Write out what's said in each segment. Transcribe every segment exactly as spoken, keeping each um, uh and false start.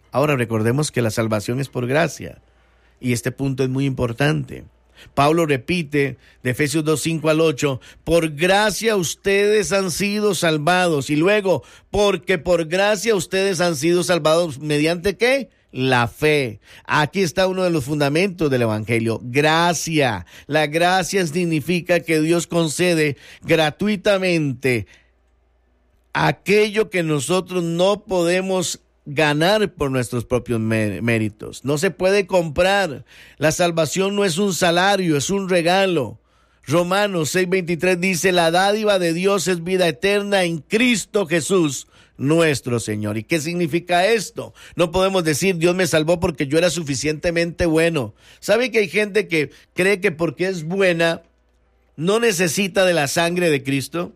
Ahora recordemos que la salvación es por gracia, y este punto es muy importante. Pablo repite de Efesios dos, cinco al ocho, por gracia ustedes han sido salvados, y luego, porque por gracia ustedes han sido salvados, ¿mediante qué? La fe. Aquí está uno de los fundamentos del evangelio, gracia. La gracia significa que Dios concede gratuitamente aquello que nosotros no podemos ganar por nuestros propios méritos. No se puede comprar. La salvación no es un salario, es un regalo. Romanos seis veintitrés dice, la dádiva de Dios es vida eterna en Cristo Jesús, nuestro Señor. ¿Y qué significa esto? No podemos decir, Dios me salvó porque yo era suficientemente bueno. ¿Sabe que hay gente que cree que porque es buena, no necesita de la sangre de Cristo?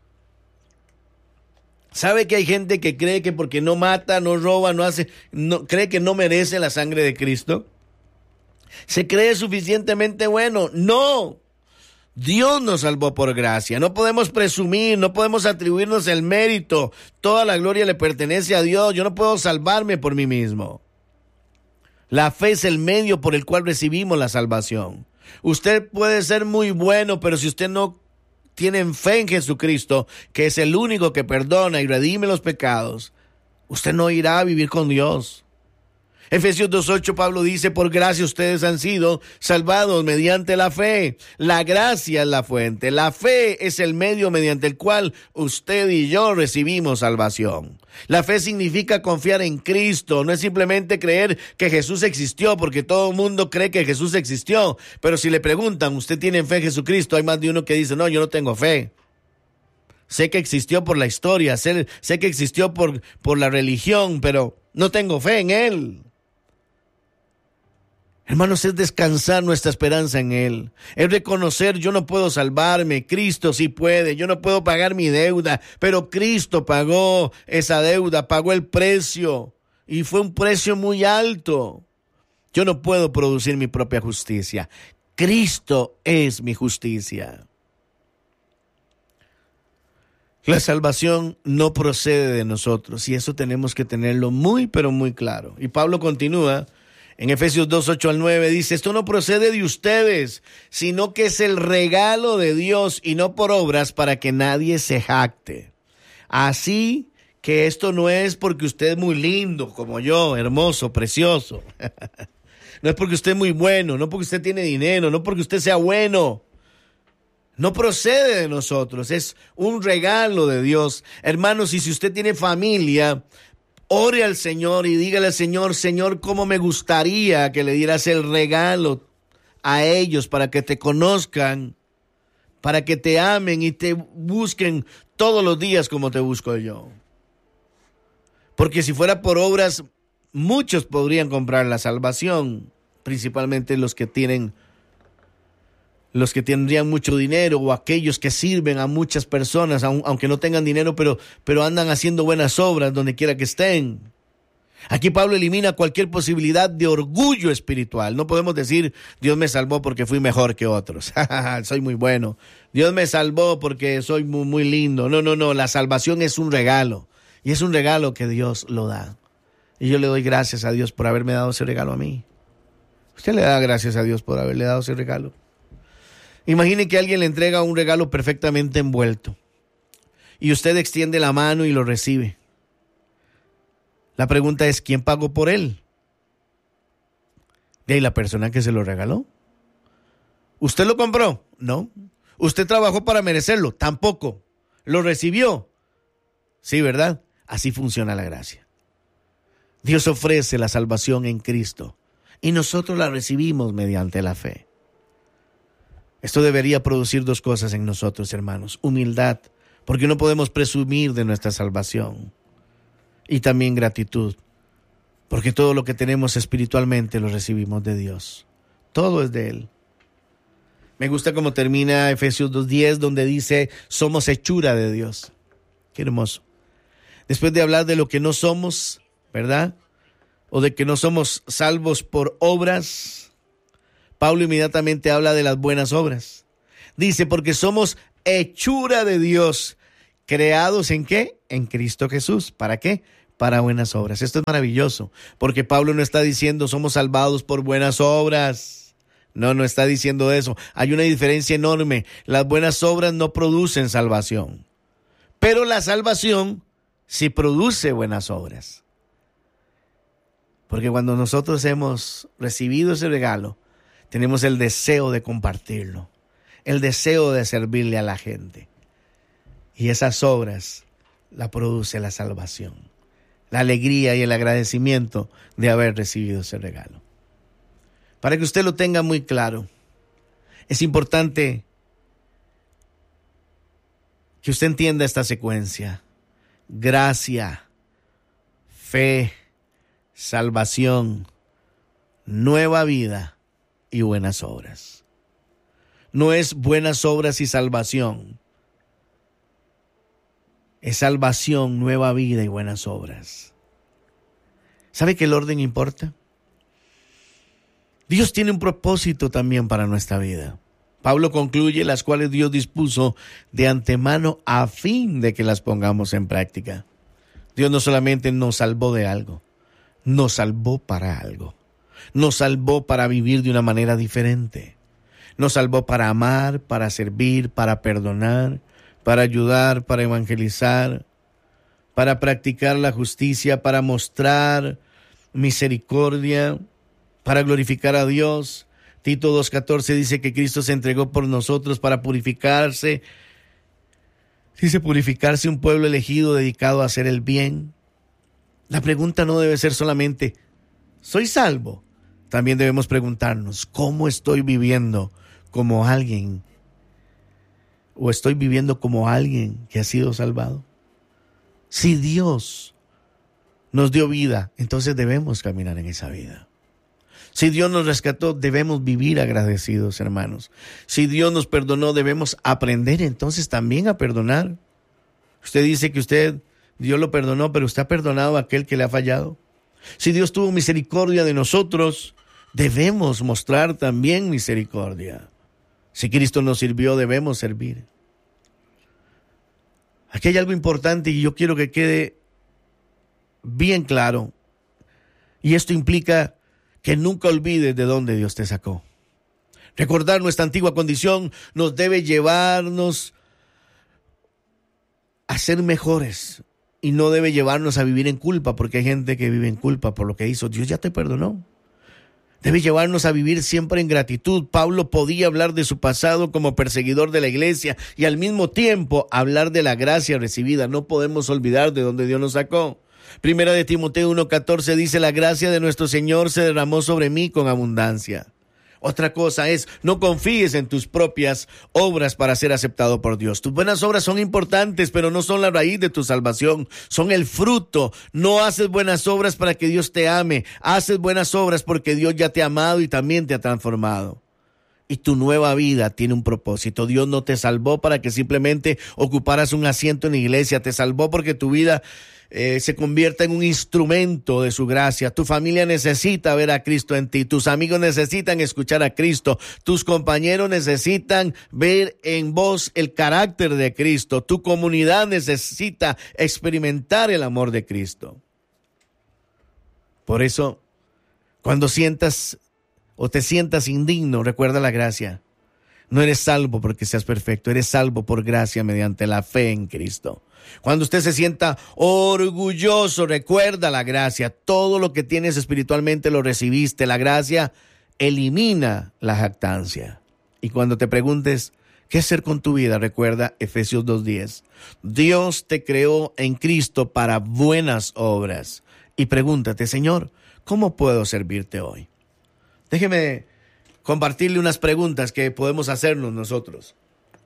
¿Sabe que hay gente que cree que porque no mata, no roba, no hace, no, cree que no merece la sangre de Cristo? ¿Se cree suficientemente bueno? No. Dios nos salvó por gracia. No podemos presumir, no podemos atribuirnos el mérito. Toda la gloria le pertenece a Dios. Yo no puedo salvarme por mí mismo. La fe es el medio por el cual recibimos la salvación. Usted puede ser muy bueno, pero si usted no tiene fe en Jesucristo, que es el único que perdona y redime los pecados, usted no irá a vivir con Dios. Efesios dos ocho, Pablo dice, por gracia ustedes han sido salvados mediante la fe. La gracia es la fuente. La fe es el medio mediante el cual usted y yo recibimos salvación. La fe significa confiar en Cristo. No es simplemente creer que Jesús existió, porque todo el mundo cree que Jesús existió. Pero si le preguntan, ¿usted tiene fe en Jesucristo? Hay más de uno que dice, no, yo no tengo fe. Sé que existió por la historia, sé, sé que existió por, por la religión, pero no tengo fe en Él. Hermanos, es descansar nuestra esperanza en Él. Es reconocer, yo no puedo salvarme, Cristo sí puede. Yo no puedo pagar mi deuda, pero Cristo pagó esa deuda, pagó el precio. Y fue un precio muy alto. Yo no puedo producir mi propia justicia. Cristo es mi justicia. La salvación no procede de nosotros, y eso tenemos que tenerlo muy, pero muy claro. Y Pablo continúa. En Efesios dos, ocho al nueve dice, esto no procede de ustedes, sino que es el regalo de Dios y no por obras para que nadie se jacte. Así que esto no es porque usted es muy lindo como yo, hermoso, precioso. No es porque usted es muy bueno, no porque usted tiene dinero, no porque usted sea bueno. No procede de nosotros, es un regalo de Dios. Hermanos, y si usted tiene familia, ore al Señor y dígale al Señor, Señor, cómo me gustaría que le dieras el regalo a ellos para que te conozcan, para que te amen y te busquen todos los días como te busco yo. Porque si fuera por obras, muchos podrían comprar la salvación, principalmente los que tienen, los que tendrían mucho dinero o aquellos que sirven a muchas personas, aunque no tengan dinero, pero, pero andan haciendo buenas obras donde quiera que estén. Aquí Pablo elimina cualquier posibilidad de orgullo espiritual. No podemos decir, Dios me salvó porque fui mejor que otros. Soy muy bueno. Dios me salvó porque soy muy, muy lindo. No, no, no. La salvación es un regalo. Y es un regalo que Dios lo da. Y yo le doy gracias a Dios por haberme dado ese regalo a mí. Usted le da gracias a Dios por haberle dado ese regalo. Imagine que alguien le entrega un regalo perfectamente envuelto y usted extiende la mano y lo recibe. La pregunta es, ¿quién pagó por él? ¿De ahí la persona que se lo regaló? ¿Usted lo compró? No. ¿Usted trabajó para merecerlo? Tampoco. ¿Lo recibió? Sí, ¿verdad? Así funciona la gracia. Dios ofrece la salvación en Cristo y nosotros la recibimos mediante la fe. Esto debería producir dos cosas en nosotros, hermanos. Humildad, porque no podemos presumir de nuestra salvación. Y también gratitud, porque todo lo que tenemos espiritualmente lo recibimos de Dios. Todo es de Él. Me gusta cómo termina Efesios dos diez, donde dice, somos hechura de Dios. Qué hermoso. Después de hablar de lo que no somos, ¿verdad? O de que no somos salvos por obras, Pablo inmediatamente habla de las buenas obras. Dice, porque somos hechura de Dios, creados ¿en qué? En Cristo Jesús. ¿Para qué? para buenas obras. Esto es maravilloso, porque Pablo no está diciendo somos salvados por buenas obras. No, no está diciendo eso. Hay una diferencia enorme. Las buenas obras no producen salvación, pero la salvación sí produce buenas obras. Porque cuando nosotros hemos recibido ese regalo, tenemos el deseo de compartirlo, el deseo de servirle a la gente. Y esas obras la produce la salvación, la alegría y el agradecimiento de haber recibido ese regalo. Para que usted lo tenga muy claro, es importante que usted entienda esta secuencia: gracia, fe, salvación, nueva vida y buenas obras. No es buenas obras y salvación. Es salvación, nueva vida y buenas obras. ¿Sabe que el orden importa? Dios tiene un propósito también para nuestra vida. Pablo concluye: las cuales Dios dispuso de antemano a fin de que las pongamos en práctica. Dios no solamente nos salvó de algo, nos salvó para algo. Nos salvó para vivir de una manera diferente. Nos salvó para amar, para servir, para perdonar, para ayudar, para evangelizar, para practicar la justicia, para mostrar misericordia, para glorificar a Dios. Tito dos catorce dice que Cristo se entregó por nosotros para purificarse. Dice purificarse un pueblo elegido dedicado a hacer el bien. La pregunta no debe ser solamente, ¿soy salvo? También debemos preguntarnos, ¿cómo estoy viviendo como alguien? ¿O estoy viviendo como alguien que ha sido salvado? Si Dios nos dio vida, entonces debemos caminar en esa vida. Si Dios nos rescató, debemos vivir agradecidos, hermanos. Si Dios nos perdonó, debemos aprender entonces también a perdonar. Usted dice que usted, Dios lo perdonó, pero usted ha perdonado a aquel que le ha fallado. Si Dios tuvo misericordia de nosotros, debemos mostrar también misericordia. Si Cristo nos sirvió, debemos servir. Aquí hay algo importante y yo quiero que quede bien claro. Y esto implica que nunca olvides de dónde Dios te sacó. Recordar nuestra antigua condición nos debe llevarnos a ser mejores y no debe llevarnos a vivir en culpa, porque hay gente que vive en culpa por lo que hizo. Dios ya te perdonó. Debe llevarnos a vivir siempre en gratitud. Pablo podía hablar de su pasado como perseguidor de la iglesia y al mismo tiempo hablar de la gracia recibida. No podemos olvidar de dónde Dios nos sacó. Primera de Timoteo uno catorce dice: la gracia de nuestro Señor se derramó sobre mí con abundancia. Otra cosa es, no confíes en tus propias obras para ser aceptado por Dios. Tus buenas obras son importantes, pero no son la raíz de tu salvación, son el fruto. No haces buenas obras para que Dios te ame, haces buenas obras porque Dios ya te ha amado y también te ha transformado. Y tu nueva vida tiene un propósito. Dios no te salvó para que simplemente ocuparas un asiento en la iglesia, te salvó porque tu vida Eh, se convierta en un instrumento de su gracia. Tu familia necesita ver a Cristo en ti, tus amigos necesitan escuchar a Cristo, tus compañeros necesitan ver en vos el carácter de Cristo, tu comunidad necesita experimentar el amor de Cristo. Por eso, cuando sientas o te sientas indigno, recuerda la gracia. No eres salvo porque seas perfecto, eres salvo por gracia mediante la fe en Cristo. Cuando usted se sienta orgulloso, recuerda la gracia. Todo lo que tienes espiritualmente lo recibiste. La gracia elimina la jactancia. Y cuando te preguntes qué hacer con tu vida, recuerda Efesios dos diez. Dios te creó en Cristo para buenas obras. Y pregúntate, Señor, ¿cómo puedo servirte hoy? Déjeme compartirle unas preguntas que podemos hacernos nosotros.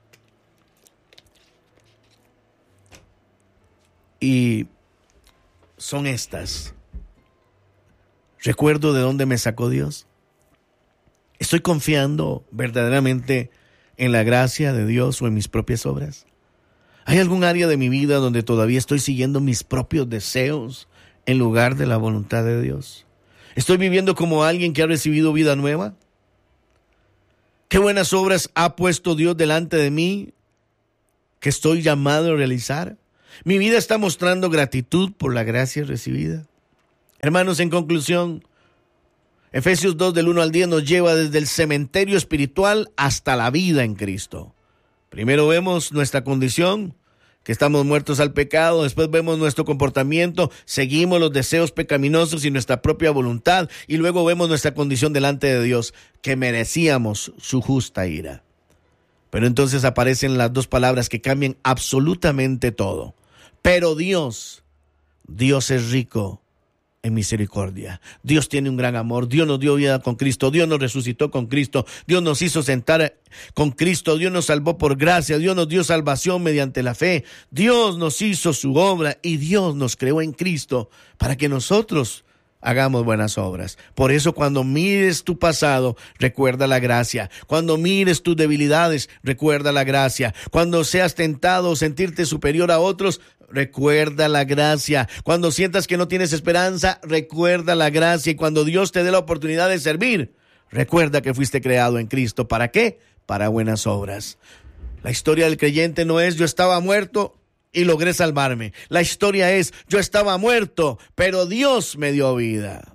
Y son estas. ¿Recuerdo de dónde me sacó Dios? ¿Estoy confiando verdaderamente en la gracia de Dios o en mis propias obras? ¿Hay algún área de mi vida donde todavía estoy siguiendo mis propios deseos en lugar de la voluntad de Dios? ¿Estoy viviendo como alguien que ha recibido vida nueva? ¿Qué buenas obras ha puesto Dios delante de mí que estoy llamado a realizar? Mi vida está mostrando gratitud por la gracia recibida. Hermanos, en conclusión, Efesios dos del uno al diez nos lleva desde el cementerio espiritual hasta la vida en Cristo. Primero vemos nuestra condición, que estamos muertos al pecado. Después vemos nuestro comportamiento, seguimos los deseos pecaminosos y nuestra propia voluntad. Y luego vemos nuestra condición delante de Dios, que merecíamos su justa ira. Pero entonces aparecen las dos palabras que cambian absolutamente todo. Pero Dios, Dios es rico en misericordia. Dios tiene un gran amor. Dios nos dio vida con Cristo. Dios nos resucitó con Cristo. Dios nos hizo sentar con Cristo. Dios nos salvó por gracia. Dios nos dio salvación mediante la fe. Dios nos hizo su obra y Dios nos creó en Cristo para que nosotros hagamos buenas obras. Por eso, cuando mires tu pasado, recuerda la gracia. Cuando mires tus debilidades, recuerda la gracia. Cuando seas tentado o sentirte superior a otros, recuerda la gracia. Cuando sientas que no tienes esperanza, recuerda la gracia. Y cuando Dios te dé la oportunidad de servir, recuerda que fuiste creado en Cristo. ¿Para qué? Para buenas obras. La historia del creyente no es yo estaba muerto y logré salvarme. La historia es yo estaba muerto, pero Dios me dio vida.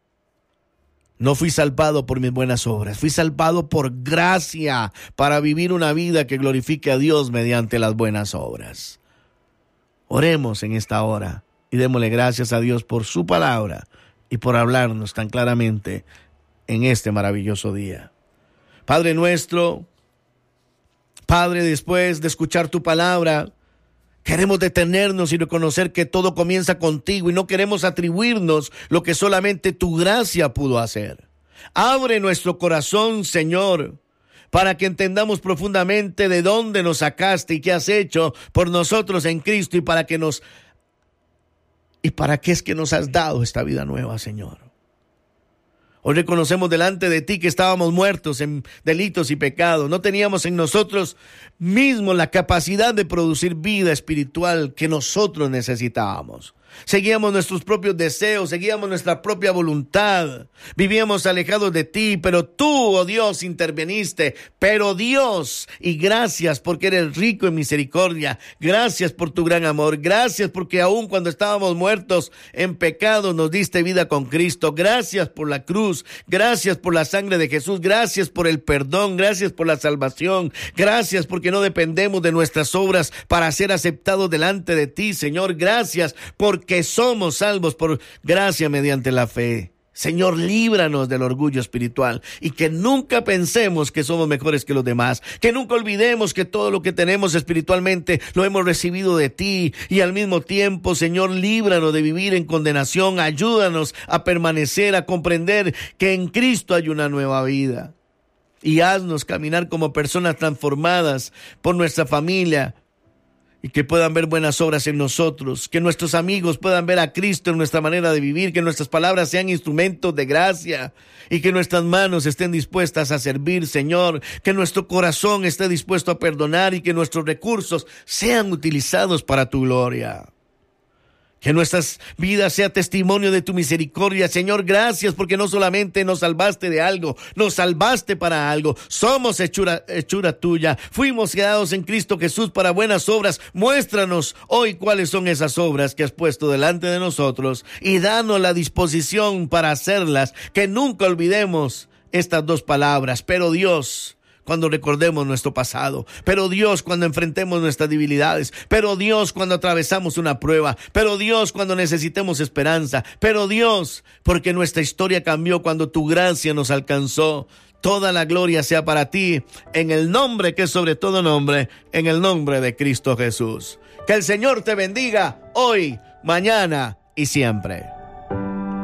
No fui salvado por mis buenas obras, fui salvado por gracia para vivir una vida que glorifique a Dios mediante las buenas obras. Oremos en esta hora y démosle gracias a Dios por su palabra y por hablarnos tan claramente en este maravilloso día. Padre nuestro, Padre, después de escuchar tu palabra, queremos detenernos y reconocer que todo comienza contigo y no queremos atribuirnos lo que solamente tu gracia pudo hacer. Abre nuestro corazón, Señor, para que entendamos profundamente de dónde nos sacaste y qué has hecho por nosotros en Cristo y para que nos y para qué es que nos has dado esta vida nueva, Señor. Hoy reconocemos delante de ti que estábamos muertos en delitos y pecados. No teníamos en nosotros mismos la capacidad de producir vida espiritual que nosotros necesitábamos. Seguíamos nuestros propios deseos, seguíamos nuestra propia voluntad. Vivíamos alejados de ti, pero tú, oh Dios, interveniste. Pero Dios, y gracias porque eres rico en misericordia. Gracias por tu gran amor. Gracias porque aun cuando estábamos muertos en pecado nos diste vida con Cristo. Gracias por la cruz. Gracias por la sangre de Jesús. Gracias por el perdón. Gracias por la salvación. Gracias porque no dependemos de nuestras obras para ser aceptados delante de ti, Señor. Gracias porque que somos salvos por gracia mediante la fe. Señor, líbranos del orgullo espiritual y que nunca pensemos que somos mejores que los demás, que nunca olvidemos que todo lo que tenemos espiritualmente lo hemos recibido de ti y al mismo tiempo, Señor, líbranos de vivir en condenación, ayúdanos a permanecer, a comprender que en Cristo hay una nueva vida y haznos caminar como personas transformadas por nuestra familia, y que puedan ver buenas obras en nosotros, que nuestros amigos puedan ver a Cristo en nuestra manera de vivir, que nuestras palabras sean instrumentos de gracia y que nuestras manos estén dispuestas a servir, Señor, que nuestro corazón esté dispuesto a perdonar y que nuestros recursos sean utilizados para tu gloria. Que nuestras vidas sea testimonio de tu misericordia. Señor, gracias porque no solamente nos salvaste de algo, nos salvaste para algo. Somos hechura, hechura tuya. Fuimos creados en Cristo Jesús para buenas obras. Muéstranos hoy cuáles son esas obras que has puesto delante de nosotros y danos la disposición para hacerlas. Que nunca olvidemos estas dos palabras. Pero Dios, cuando recordemos nuestro pasado, pero Dios cuando enfrentemos nuestras debilidades, pero Dios cuando atravesamos una prueba, pero Dios cuando necesitemos esperanza, pero Dios porque nuestra historia cambió cuando tu gracia nos alcanzó. Toda la gloria sea para ti, en el nombre que es sobre todo nombre, en el nombre de Cristo Jesús. Que el Señor te bendiga hoy, mañana y siempre.